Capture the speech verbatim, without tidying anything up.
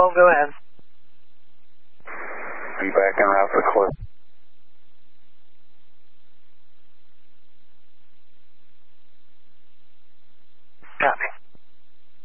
go ahead. Be back en route for Cliff.